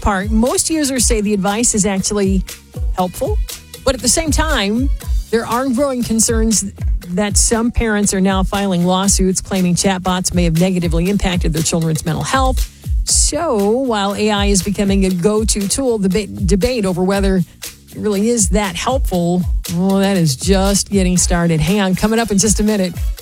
part, most users say the advice is actually helpful. But at the same time, there are growing concerns that some parents are now filing lawsuits claiming chatbots may have negatively impacted their children's mental health. So while AI is becoming a go-to tool, the debate over whether it really is that helpful, well, that is just getting started. Hang on, coming up in just a minute.